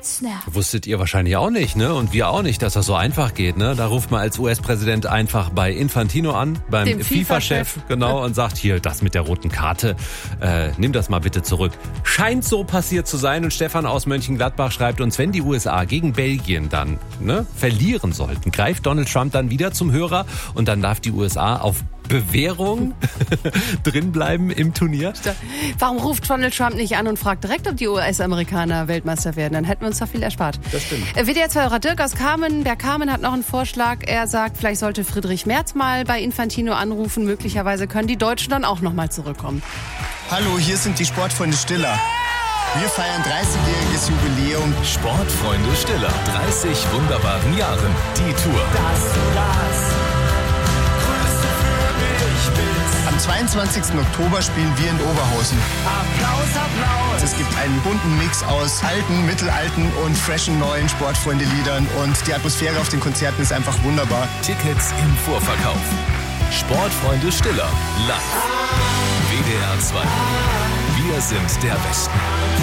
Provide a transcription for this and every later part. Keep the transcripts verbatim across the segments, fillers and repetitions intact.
Metzner. Wusstet ihr wahrscheinlich auch nicht, ne? Und wir auch nicht, dass das so einfach geht, ne? Da ruft man als U S-Präsident einfach bei Infantino an, beim Dem FIFA-Chef, FIFA-Chef. genau, und sagt, hier, das mit der roten Karte, äh, nimm das mal bitte zurück. Scheint so passiert zu sein und Stefan aus Mönchengladbach schreibt uns, wenn die U S A gegen Belgien dann, ne, verlieren sollten, greift Donald Trump dann wieder zum Hörer und dann darf die U S A auf Bewährung drinbleiben im Turnier. Warum ruft Donald Trump nicht an und fragt direkt, ob die U S-Amerikaner Weltmeister werden? Dann hätten wir uns da viel erspart. Das stimmt. W D R zwei-Hörer Dirk aus Kamen, Bergkamen hat noch einen Vorschlag. Er sagt, vielleicht sollte Friedrich Merz mal bei Infantino anrufen. Möglicherweise können die Deutschen dann auch noch mal zurückkommen. Hallo, hier sind die Sportfreunde Stiller. Wir feiern dreißigjähriges Jubiläum. Sportfreunde Stiller. dreißig wunderbaren Jahren. Die Tour. Dass du das Größte für mich bist. Am zweiundzwanzigsten Oktober spielen wir in Oberhausen. Applaus, Applaus. Es gibt einen bunten Mix aus alten, mittelalten und freshen neuen Sportfreunde-Liedern. Und die Atmosphäre auf den Konzerten ist einfach wunderbar. Tickets im Vorverkauf. Sportfreunde Stiller. Live. W D R zwei. Wir sind der Westen.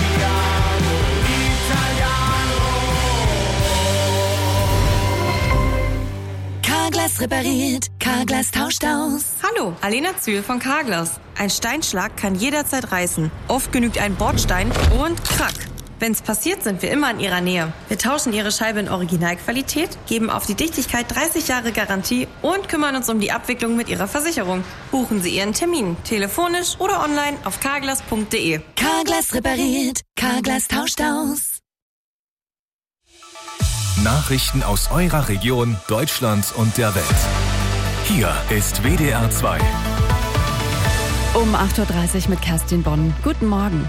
Carglass repariert, Carglass tauscht aus. Hallo, Alena Zühl von Carglass. Ein Steinschlag kann jederzeit reißen. Oft genügt ein Bordstein und krack. Wenn's passiert, sind wir immer in Ihrer Nähe. Wir tauschen Ihre Scheibe in Originalqualität, geben auf die Dichtigkeit dreißig Jahre Garantie und kümmern uns um die Abwicklung mit Ihrer Versicherung. Buchen Sie Ihren Termin, telefonisch oder online auf carglass punkt de. Carglass repariert, Carglass tauscht aus. Nachrichten aus eurer Region, Deutschland und der Welt. Hier ist W D R zwei. Um acht Uhr dreißig mit Kerstin Bonn. Guten Morgen.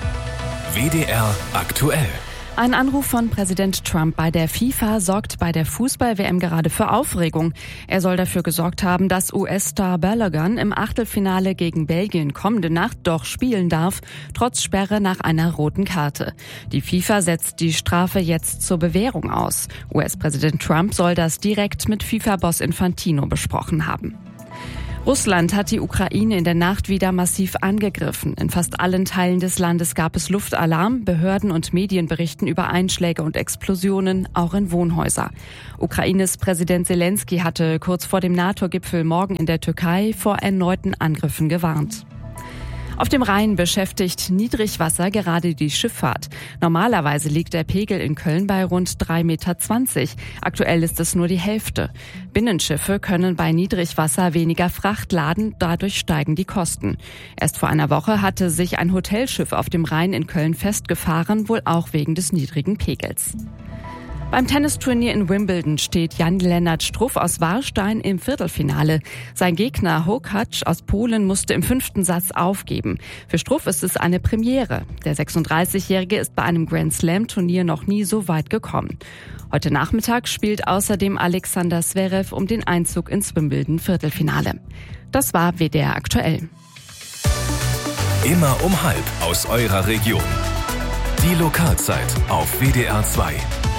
W D R aktuell. Ein Anruf von Präsident Trump bei der FIFA sorgt bei der Fußball-W M gerade für Aufregung. Er soll dafür gesorgt haben, dass U S-Star Balogun im Achtelfinale gegen Belgien kommende Nacht doch spielen darf, trotz Sperre nach einer roten Karte. Die FIFA setzt die Strafe jetzt zur Bewährung aus. U S-Präsident Trump soll das direkt mit FIFA-Boss Infantino besprochen haben. Russland hat die Ukraine in der Nacht wieder massiv angegriffen. In fast allen Teilen des Landes gab es Luftalarm. Behörden und Medien berichten über Einschläge und Explosionen, auch in Wohnhäuser. Ukraines Präsident Zelensky hatte kurz vor dem NATO-Gipfel morgen in der Türkei vor erneuten Angriffen gewarnt. Auf dem Rhein beschäftigt Niedrigwasser gerade die Schifffahrt. Normalerweise liegt der Pegel in Köln bei rund drei Meter zwanzig. Aktuell ist es nur die Hälfte. Binnenschiffe können bei Niedrigwasser weniger Fracht laden, dadurch steigen die Kosten. Erst vor einer Woche hatte sich ein Hotelschiff auf dem Rhein in Köln festgefahren, wohl auch wegen des niedrigen Pegels. Beim Tennisturnier in Wimbledon steht Jan-Lennart Struff aus Warstein im Viertelfinale. Sein Gegner Hurkacz aus Polen musste im fünften Satz aufgeben. Für Struff ist es eine Premiere. Der sechsunddreißigjährige ist bei einem Grand-Slam-Turnier noch nie so weit gekommen. Heute Nachmittag spielt außerdem Alexander Zverev um den Einzug ins Wimbledon-Viertelfinale. Das war W D R aktuell. Immer um halb aus eurer Region. Die Lokalzeit auf W D R zwei.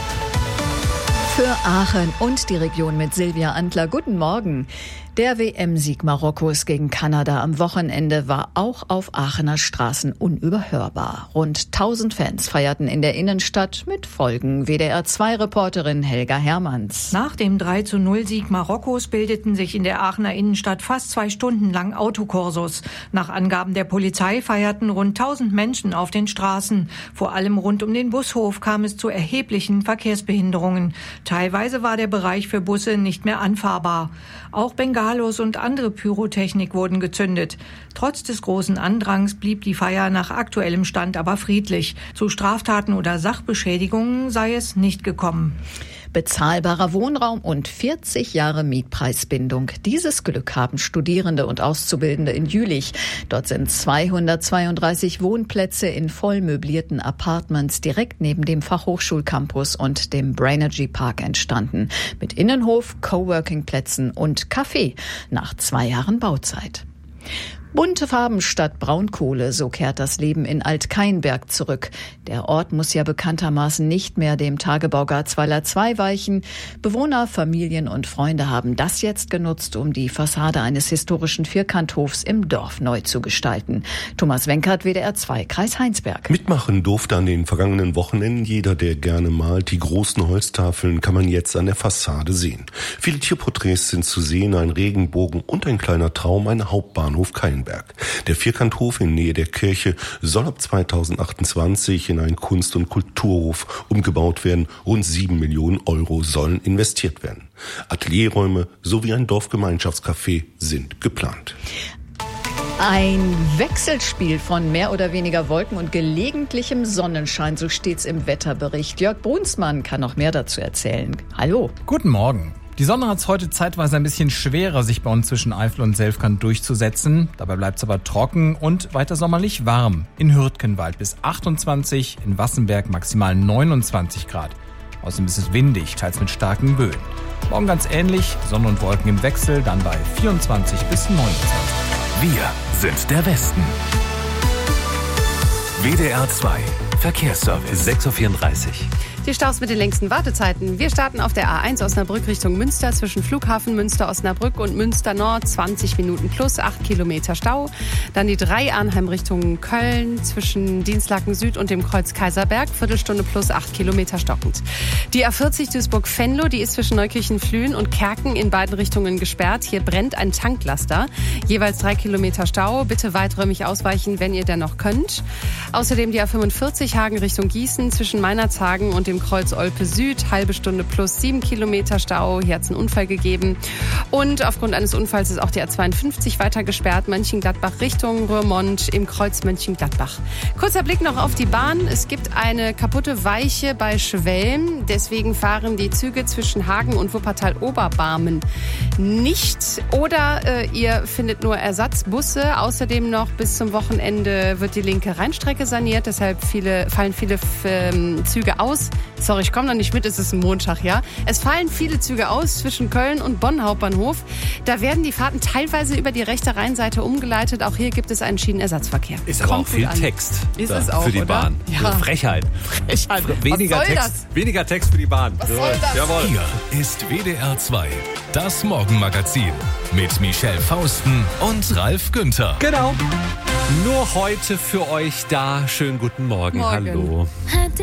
Für Aachen und die Region mit Silvia Antler. Guten Morgen. Der W M-Sieg Marokkos gegen Kanada am Wochenende war auch auf Aachener Straßen unüberhörbar. Rund tausend Fans feierten in der Innenstadt mit Folgen. W D R zwei Reporterin Helga Hermanns. Nach dem drei zu null Sieg Marokkos bildeten sich in der Aachener Innenstadt fast zwei Stunden lang Autokorsos. Nach Angaben der Polizei feierten rund tausend Menschen auf den Straßen. Vor allem rund um den Bushof kam es zu erheblichen Verkehrsbehinderungen. Teilweise war der Bereich für Busse nicht mehr anfahrbar. Auch Bengalos und andere Pyrotechnik wurden gezündet. Trotz des großen Andrangs blieb die Feier nach aktuellem Stand aber friedlich. Zu Straftaten oder Sachbeschädigungen sei es nicht gekommen. Bezahlbarer Wohnraum und vierzig Jahre Mietpreisbindung. Dieses Glück haben Studierende und Auszubildende in Jülich. Dort sind zweihundertzweiunddreißig Wohnplätze in voll möblierten Apartments direkt neben dem Fachhochschulcampus und dem Brainergy Park entstanden. Mit Innenhof, Coworking-Plätzen und Café nach zwei Jahren Bauzeit. Bunte Farben statt Braunkohle, so kehrt das Leben in Alt-Kainberg zurück. Der Ort muss ja bekanntermaßen nicht mehr dem Tagebau Garzweiler zwei weichen. Bewohner, Familien und Freunde haben das jetzt genutzt, um die Fassade eines historischen Vierkanthofs im Dorf neu zu gestalten. Thomas Wenkert, W D R zwei, Kreis Heinsberg. Mitmachen durfte an den vergangenen Wochenenden jeder, der gerne malt. Die großen Holztafeln kann man jetzt an der Fassade sehen. Viele Tierporträts sind zu sehen, ein Regenbogen und ein kleiner Traum, ein Hauptbahnhof Kainberg. Der Vierkanthof in Nähe der Kirche soll ab zweitausendachtundzwanzig in einen Kunst- und Kulturhof umgebaut werden. Rund sieben Millionen Euro sollen investiert werden. Atelierräume sowie ein Dorfgemeinschaftscafé sind geplant. Ein Wechselspiel von mehr oder weniger Wolken und gelegentlichem Sonnenschein, so steht's im Wetterbericht. Jörg Brunsmann kann noch mehr dazu erzählen. Hallo. Guten Morgen. Die Sonne hat es heute zeitweise ein bisschen schwerer, sich bei uns zwischen Eifel und Selfkant durchzusetzen. Dabei bleibt es aber trocken und weiter sommerlich warm. In Hürtgenwald bis achtundzwanzig, in Wassenberg maximal neunundzwanzig Grad. Außerdem ist es windig, teils mit starken Böen. Morgen ganz ähnlich, Sonne und Wolken im Wechsel, dann bei vierundzwanzig bis neunundzwanzig Grad. Wir sind der Westen. W D R zwei Verkehrsservice. sechs Uhr vierunddreißig. Die Staus mit den längsten Wartezeiten. Wir starten auf der A eins Osnabrück Richtung Münster zwischen Flughafen Münster-Osnabrück und Münster Nord. zwanzig Minuten plus, acht Kilometer Stau. Dann die drei Arnheim Richtung Köln zwischen Dienstlaken Süd und dem Kreuz Kaiserberg. Viertelstunde plus, acht Kilometer stockend. Die A vierzig Duisburg-Venlo, die ist zwischen Neukirchen-Flühen und Kerken in beiden Richtungen gesperrt. Hier brennt ein Tanklaster. Jeweils drei Kilometer Stau. Bitte weiträumig ausweichen, wenn ihr denn noch könnt. Außerdem die A fünfundvierzig Hagen Richtung Gießen zwischen Meinerzhagen und dem Kreuz Olpe Süd, halbe Stunde plus sieben Kilometer Stau. Hier hat es einen Unfall gegeben. Und aufgrund eines Unfalls ist auch die A zweiundfünfzig weiter gesperrt. Mönchengladbach Richtung Röhrmond im Kreuz Mönchengladbach. Kurzer Blick noch auf die Bahn. Es gibt eine kaputte Weiche bei Schwelm. Deswegen fahren die Züge zwischen Hagen und Wuppertal-Oberbarmen nicht. Oder äh, ihr findet nur Ersatzbusse. Außerdem noch bis zum Wochenende wird die linke Rheinstrecke saniert. Deshalb viele, fallen viele ähm, Züge aus. Sorry, ich komme noch nicht mit, es ist ein Montag, ja. Es fallen viele Züge aus zwischen Köln und Bonn Hauptbahnhof. Da werden die Fahrten teilweise über die rechte Rheinseite umgeleitet. Auch hier gibt es einen Schienenersatzverkehr. Ist aber auch viel an. Text ist es auch, für die oder? Bahn. Ja. Frechheit. Frechheit. Weniger Was soll Text, das? weniger Text für die Bahn. Was soll das? Jawohl. Hier ist W D R zwei, das Morgenmagazin mit Michelle Fausten und Ralf Günther. Genau. Nur heute für euch da. Schönen guten Morgen. Morgen. Hallo.